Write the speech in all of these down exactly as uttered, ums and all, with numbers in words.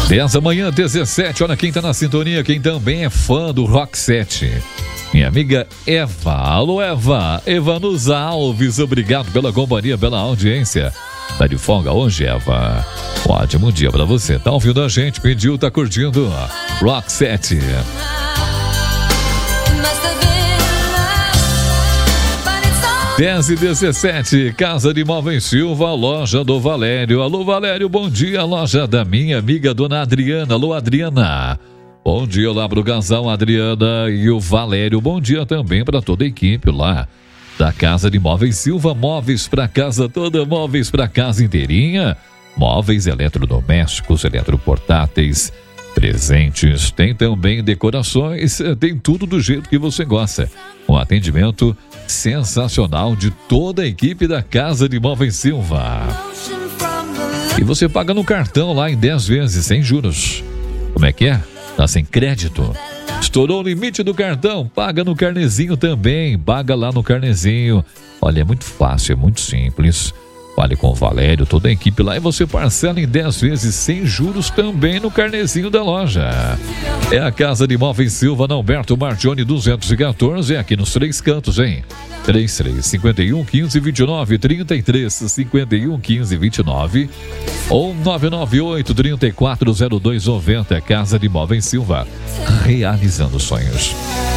dez da manhã, dezessete. Olha quem tá na sintonia, quem também é fã do Rock sete. Minha amiga Eva. Alô, Eva. Evanusa Alves, obrigado pela companhia, pela audiência. Tá de folga hoje, Eva? Um ótimo dia pra você. Tá ouvindo a gente, pediu, tá curtindo Rock sete. dez e dezessete, Casa de Móveis Silva, loja do Valério. Alô, Valério, bom dia, loja da minha amiga Dona Adriana. Alô, Adriana. Bom dia lá pro casal Adriana e o Valério. Bom dia também para toda a equipe lá da Casa de Móveis Silva. Móveis para casa toda, móveis para casa inteirinha. Móveis eletrodomésticos, eletroportáteis, presentes, tem também decorações, tem tudo do jeito que você gosta. Um atendimento sensacional de toda a equipe da Casa de Móveis Silva. E você paga no cartão lá em dez vezes, sem juros. Como é que é? Tá sem crédito. Estourou o limite do cartão, paga no carnezinho também, paga lá no carnezinho. Olha, é muito fácil, é muito simples. Fale com o Valério, toda a equipe lá, e você parcela em dez vezes sem juros também no carnezinho da loja. É a Casa de Móveis Silva, na Alberto Martione duzentos e quatorze, é aqui nos Três Cantos, hein? trinta e três, cinquenta e um, quinze, vinte e nove, trinta e três, cinquenta e um, quinze, vinte e nove ou nove nove oito, trinta e quatro, zero dois noventa. Casa de Móveis Silva, realizando sonhos.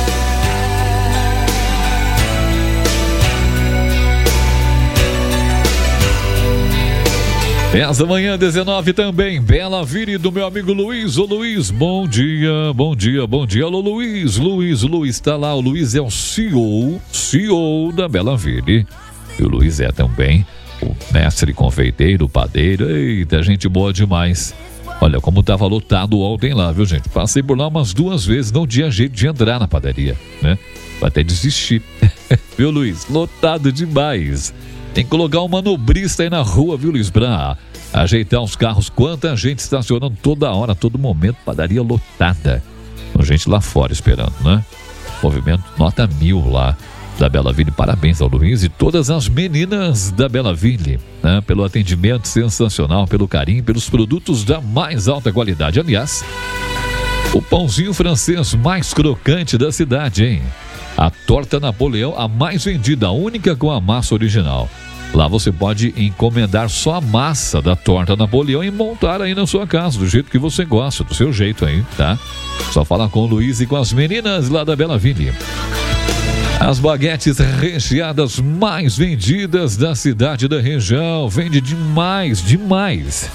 dez da manhã, dezenove também, Bela Ville do meu amigo Luiz. Ô Luiz, bom dia, bom dia, bom dia. Alô Luiz, Luiz, Luiz tá lá. O Luiz é o C E O, C E O da Bela Ville. E o Luiz é também o mestre confeiteiro, padeiro. Eita, gente boa demais. Olha como tava lotado ontem lá, viu, gente? Passei por lá umas duas vezes, não tinha jeito de entrar na padaria, né? Vou até desistir. Viu, Luiz? Lotado demais. Tem que colocar um manobrista aí na rua, viu, Luiz, pra ajeitar os carros. Quanta gente estacionando toda hora, todo momento, padaria lotada. Com gente lá fora esperando, né? Movimento nota mil lá da Bela Ville. Parabéns ao Luiz e todas as meninas da Bela Ville, né? Pelo atendimento sensacional, pelo carinho, pelos produtos da mais alta qualidade. Aliás, o pãozinho francês mais crocante da cidade, hein? A torta Napoleão, a mais vendida, a única com a massa original. Lá você pode encomendar só a massa da torta Napoleão e montar aí na sua casa, do jeito que você gosta, do seu jeito aí, tá? Só falar com o Luiz e com as meninas lá da Bela Ville. As baguetes recheadas mais vendidas da cidade e da região. Vende demais, demais.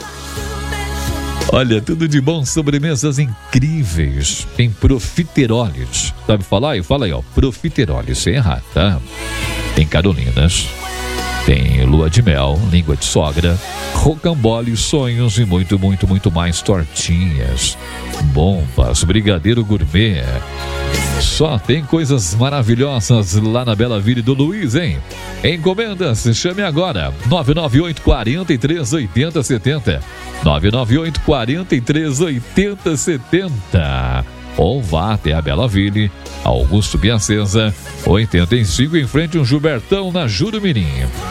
Olha, tudo de bom, sobremesas incríveis. Tem profiteroles. Sabe falar aí? Fala aí, ó. Profiteroles, sem errar, tá? Tem carolinas. Tem lua de mel, língua de sogra, rocambole, sonhos e muito, muito, muito mais. Tortinhas, bombas, brigadeiro gourmet. Só tem coisas maravilhosas lá na Bela Ville do Luiz, hein? Encomendas, chame agora. nove nove oito, quatro três, oito zero sete zero. nove nove oito, quatro três, oito zero sete zero. Ou vá até a Bela Ville, Augusto Biacesa, oitenta e cinco, em frente ao Gilbertão, na Jurumirim.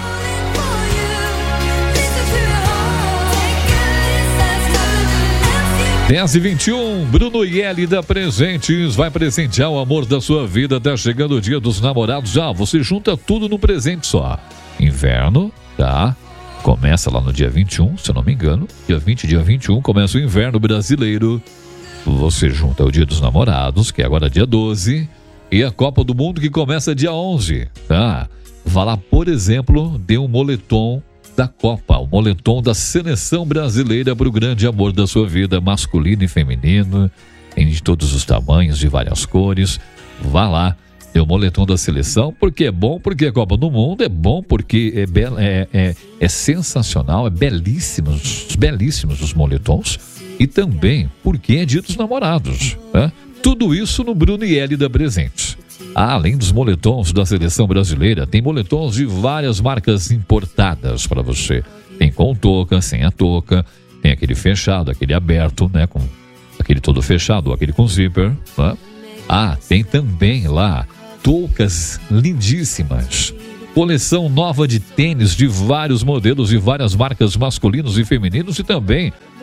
dez e vinte e um, Bruno Ielli da Presentes vai presentear o amor da sua vida. Tá chegando o dia dos namorados. Já, ah, você junta tudo num presente só. Inverno, tá? Começa lá no dia vinte e um, se eu não me engano. Dia vinte, dia vinte e um, começa o inverno brasileiro. Você junta o dia dos namorados, que é agora dia doze, e a Copa do Mundo, que começa dia onze, tá? Vá lá, por exemplo, dê um moletom da Copa, o moletom da seleção brasileira para o grande amor da sua vida, masculino e feminino, em de todos os tamanhos, de várias cores. Vá lá, dê o moletom da seleção, porque é bom, porque a Copa do Mundo é bom, porque é, be- é, é, é sensacional, é belíssimos, belíssimos os moletons, e também porque é dia dos namorados, né? Tudo isso no Bruno Ielli da Presentes. Ah, além dos moletons da seleção brasileira, tem moletons de várias marcas importadas para você. Tem com touca, sem a touca, tem aquele fechado, aquele aberto, né? Com aquele todo fechado, aquele com zíper, né? Ah, tem também lá toucas lindíssimas. Coleção nova de tênis de vários modelos e várias marcas masculinos e femininos, e também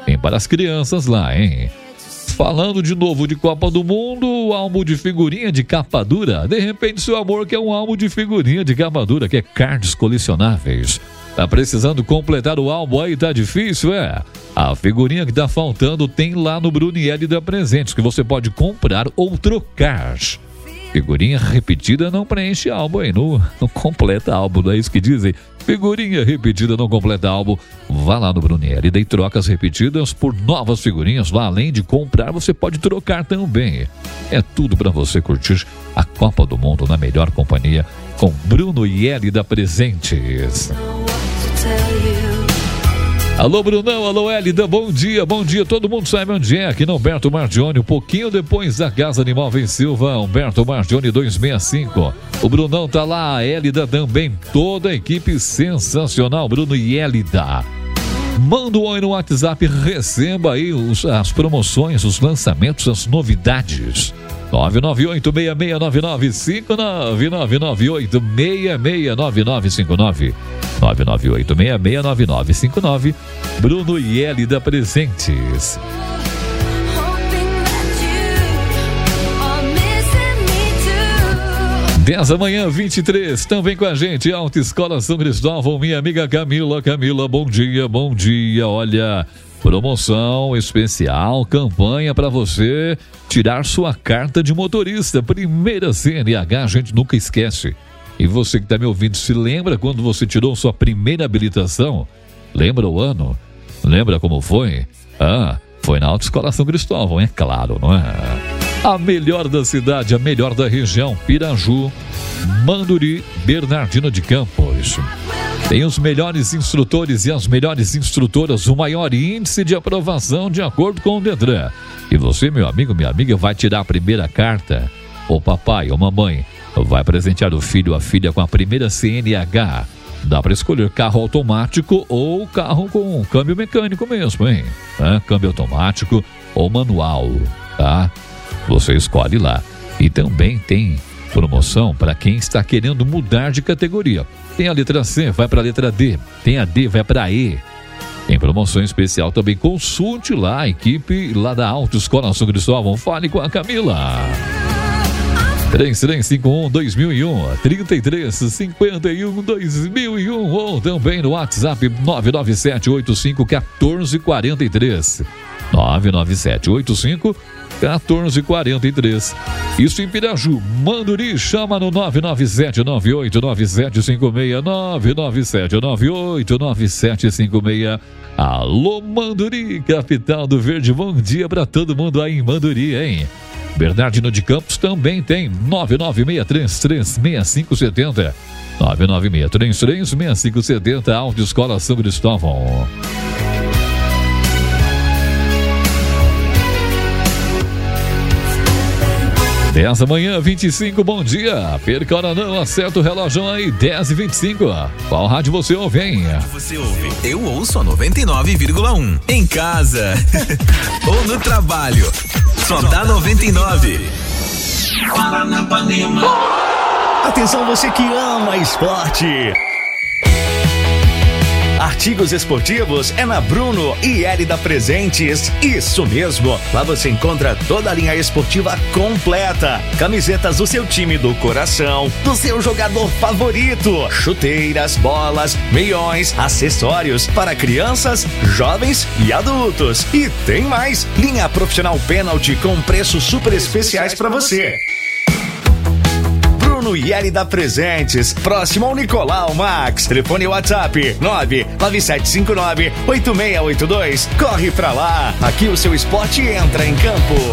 Tem para as crianças lá, hein? Falando de novo de Copa do Mundo, álbum de figurinha de capa dura. De repente, seu amor quer um álbum de figurinha de capa dura, que é cards colecionáveis. Tá precisando completar o álbum aí, tá difícil, é? A figurinha que tá faltando tem lá no Brunieri da Presentes, que você pode comprar ou trocar. Figurinha repetida não preenche álbum aí, não, não completa álbum, não é isso que dizem? Figurinha repetida não completa álbum. Vá lá no Brunieri, daí troca as repetidas por novas figurinhas. Lá, além de comprar, você pode trocar também. É tudo para você curtir a Copa do Mundo na melhor companhia com Bruno e Eli da Presentes. Alô, Brunão, alô, Elida, bom dia, bom dia, todo mundo sabe onde é, aqui no Humberto Margione, um pouquinho depois da Casa Animal em Silva, Humberto Margione duzentos e sessenta e cinco. O Brunão tá lá, a Elida também, toda a equipe sensacional, Bruno e Elida. Manda um oi no WhatsApp, receba aí os, as promoções, os lançamentos, as novidades. nove nove oito, seis seis nove nove cinco nove, nove nove oito, seis seis nove nove cinco nove, nove nove oito, seis seis nove nove cinco nove. Bruno e Elida Presentes. dez da manhã, vinte e três, também com a gente, Autoescola São Cristóvão, minha amiga Camila. Camila, bom dia, bom dia, olha... Promoção especial, campanha para você tirar sua carta de motorista. Primeira C N H, a gente nunca esquece. E você que está me ouvindo, se lembra quando você tirou sua primeira habilitação? Lembra o ano? Lembra como foi? Ah, foi na Autoescola São Cristóvão, é claro, não é? A melhor da cidade, a melhor da região, Piraju, Manduri, Bernardino de Campos. Tem os melhores instrutores e as melhores instrutoras, o maior índice de aprovação de acordo com o Detran. E você, meu amigo, minha amiga, vai tirar a primeira carta. O papai ou mamãe vai presentear o filho ou a filha com a primeira C N H. Dá para escolher carro automático ou carro com câmbio mecânico mesmo, hein? É, câmbio automático ou manual, tá? Você escolhe lá. E também tem promoção para quem está querendo mudar de categoria. Tem a letra C, vai para a letra D. Tem a D, vai para a E. Tem promoção especial também. Consulte lá a equipe lá da Autoescola São Cristóvão. Fale com a Camila. três três cinco um, dois mil e um, três três cinco um, dois mil e um ou também no WhatsApp nove nove sete oito cinco um quatro quatro três. nove nove sete oito cinco um quatro quatro três. Isso em Piraju. Manduri, chama no nove nove sete nove oito nove sete cinco seis, nove nove sete nove oito nove sete cinco seis. Alô, Manduri, capital do verde. Bom dia para todo mundo aí em Manduri, hein? Bernardino de Campos também tem nove nove seis três três seis cinco sete zero. nove nove seis três três seis cinco sete zero. Autoescola São Cristóvão. dez da manhã, vinte e cinco, bom dia. Perca hora não, acerta o relógio aí, dez e vinte e cinco. Qual rádio você ouve, hein? Você ouve? Eu ouço a noventa e nove vírgula um. Em casa. Ou no trabalho. Só dá noventa e nove. Atenção, você que ama esporte. Artigos esportivos é na Bruno e Elida Presentes. Isso mesmo, lá você encontra toda a linha esportiva completa. Camisetas do seu time do coração, do seu jogador favorito, chuteiras, bolas, meiões, acessórios para crianças, jovens e adultos. E tem mais, linha profissional Penalty com preços super especiais para você. Bruno e Elida Presentes, próximo ao Nicolau Max. Telefone WhatsApp nove nove sete cinco nove oito seis oito dois. Corre pra lá, aqui o seu esporte entra em campo.